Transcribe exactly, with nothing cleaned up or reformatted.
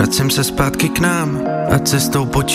vracím se zpátky k nám a cestou počítám